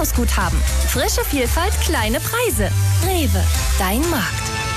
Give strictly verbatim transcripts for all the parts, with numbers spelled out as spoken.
Jubiläumsguthaben. Frische Vielfalt, kleine Preise. Rewe, dein Markt.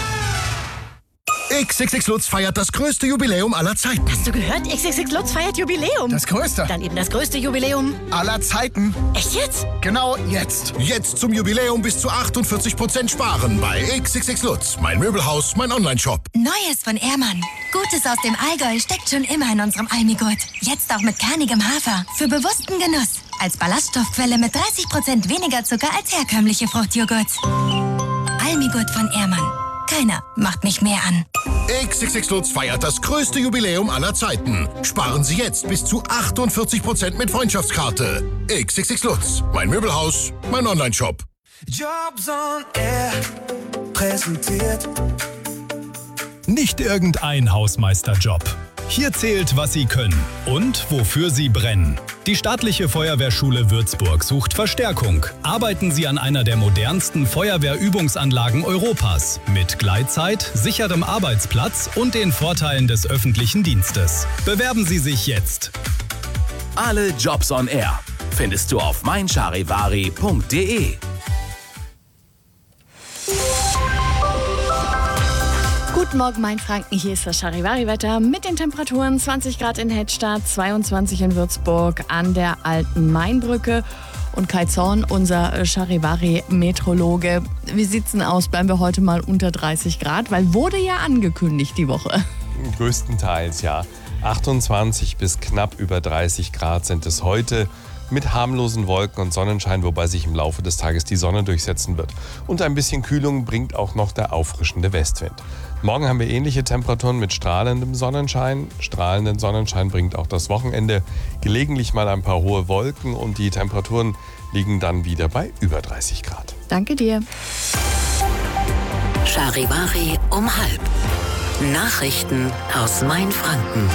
X X X Lutz feiert das größte Jubiläum aller Zeiten. Hast du gehört? X X X Lutz feiert Jubiläum. Das größte? Dann eben das größte Jubiläum aller Zeiten. Echt jetzt? Genau jetzt. Jetzt zum Jubiläum bis zu achtundvierzig Prozent sparen bei X X X Lutz. Mein Möbelhaus, mein Onlineshop. Neues von Ehrmann. Gutes aus dem Allgäu steckt schon immer in unserem Almigurt. Jetzt auch mit kernigem Hafer. Für bewussten Genuss. Als Ballaststoffquelle mit dreißig Prozent weniger Zucker als herkömmliche Fruchtjoghurts. Almigurt von Ehrmann. Keiner macht mich mehr an. X X X Lutz feiert das größte Jubiläum aller Zeiten. Sparen Sie jetzt bis zu achtundvierzig Prozent mit Freundschaftskarte. X X X Lutz. Mein Möbelhaus, mein Onlineshop. Jobs on Air präsentiert. Nicht irgendein Hausmeisterjob. Hier zählt, was Sie können und wofür Sie brennen. Die staatliche Feuerwehrschule Würzburg sucht Verstärkung. Arbeiten Sie an einer der modernsten Feuerwehrübungsanlagen Europas mit Gleitzeit, sicherem Arbeitsplatz und den Vorteilen des öffentlichen Dienstes. Bewerben Sie sich jetzt. Alle Jobs on Air findest du auf mein charivari punkt de. Guten Morgen, mein Franken. Hier ist das Charivari-Wetter mit den Temperaturen zwanzig Grad in Hedstadt, zweiundzwanzig in Würzburg an der Alten Mainbrücke. Und Kai Zorn, unser Charivari-Metrologe. Wie sieht's denn aus? Bleiben wir heute mal unter dreißig Grad? Weil wurde ja angekündigt die Woche. Größtenteils, ja. achtundzwanzig bis knapp über dreißig Grad sind es heute. Mit harmlosen Wolken und Sonnenschein, wobei sich im Laufe des Tages die Sonne durchsetzen wird. Und ein bisschen Kühlung bringt auch noch der auffrischende Westwind. Morgen haben wir ähnliche Temperaturen mit strahlendem Sonnenschein. Strahlenden Sonnenschein bringt auch das Wochenende. Gelegentlich mal ein paar hohe Wolken und die Temperaturen liegen dann wieder bei über dreißig Grad. Danke dir. Charivari um halb. Nachrichten aus Mainfranken.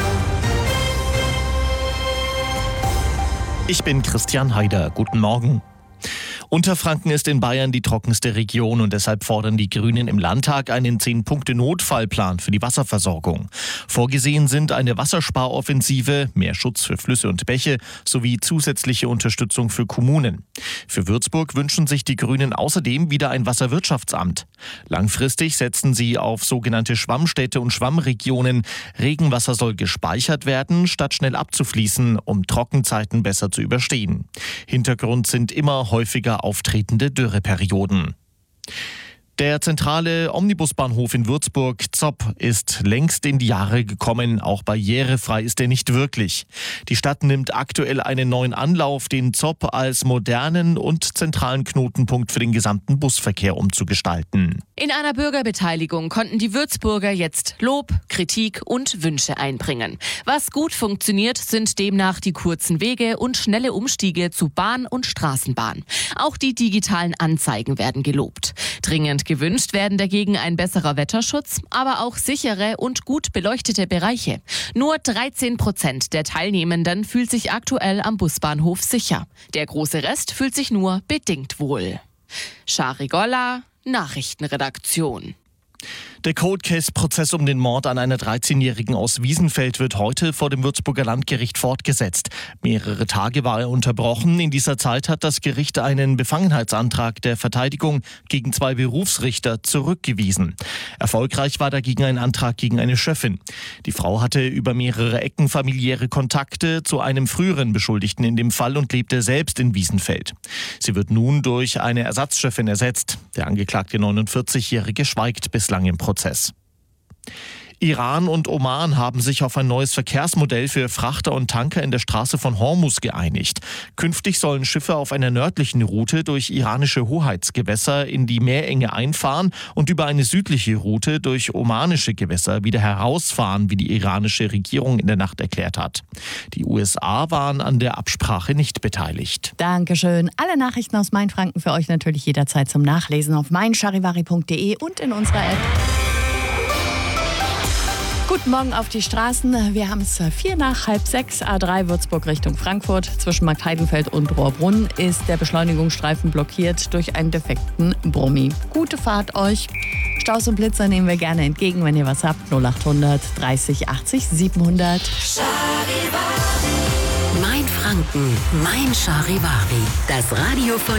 Ich bin Christian Haider. Guten Morgen. Unterfranken ist in Bayern die trockenste Region und deshalb fordern die Grünen im Landtag einen zehn-Punkte-Notfallplan für die Wasserversorgung. Vorgesehen sind eine Wassersparoffensive, mehr Schutz für Flüsse und Bäche sowie zusätzliche Unterstützung für Kommunen. Für Würzburg wünschen sich die Grünen außerdem wieder ein Wasserwirtschaftsamt. Langfristig setzen sie auf sogenannte Schwammstädte und Schwammregionen. Regenwasser soll gespeichert werden, statt schnell abzufließen, um Trockenzeiten besser zu überstehen. Hintergrund sind immer häufiger auftretende Dürreperioden. Der zentrale Omnibusbahnhof in Würzburg, Zopp, ist längst in die Jahre gekommen. Auch barrierefrei ist er nicht wirklich. Die Stadt nimmt aktuell einen neuen Anlauf, den Zopp als modernen und zentralen Knotenpunkt für den gesamten Busverkehr umzugestalten. In einer Bürgerbeteiligung konnten die Würzburger jetzt Lob, Kritik und Wünsche einbringen. Was gut funktioniert, sind demnach die kurzen Wege und schnelle Umstiege zu Bahn und Straßenbahn. Auch die digitalen Anzeigen werden gelobt. Dringend gewünscht werden dagegen ein besserer Wetterschutz, aber auch sichere und gut beleuchtete Bereiche. Nur dreizehn Prozent der Teilnehmenden fühlt sich aktuell am Busbahnhof sicher. Der große Rest fühlt sich nur bedingt wohl. Charigolla, Nachrichtenredaktion. Der Cold-Case-Prozess um den Mord an einer dreizehnjährigen aus Wiesenfeld wird heute vor dem Würzburger Landgericht fortgesetzt. Mehrere Tage war er unterbrochen. In dieser Zeit hat das Gericht einen Befangenheitsantrag der Verteidigung gegen zwei Berufsrichter zurückgewiesen. Erfolgreich war dagegen ein Antrag gegen eine Schöffin. Die Frau hatte über mehrere Ecken familiäre Kontakte zu einem früheren Beschuldigten in dem Fall und lebte selbst in Wiesenfeld. Sie wird nun durch eine Ersatzschöffin ersetzt. Der angeklagte neunundvierzigjährige schweigt bislang im Prozess. Iran und Oman haben sich auf ein neues Verkehrsmodell für Frachter und Tanker in der Straße von Hormuz geeinigt. Künftig sollen Schiffe auf einer nördlichen Route durch iranische Hoheitsgewässer in die Meerenge einfahren und über eine südliche Route durch omanische Gewässer wieder herausfahren, wie die iranische Regierung in der Nacht erklärt hat. Die U S A waren an der Absprache nicht beteiligt. Dankeschön. Alle Nachrichten aus Mainfranken für euch natürlich jederzeit zum Nachlesen auf mein charivari punkt de und in unserer App. Guten Morgen auf die Straßen. Wir haben es vier nach halb sechs. A drei Würzburg Richtung Frankfurt. Zwischen Marktheidenfeld und Rohrbrunn ist der Beschleunigungsstreifen blockiert durch einen defekten Brummi. Gute Fahrt euch. Staus und Blitzer nehmen wir gerne entgegen, wenn ihr was habt. null achthundert dreißig achtzig siebenhundert. Mein Franken, mein Charivari. Das Radio von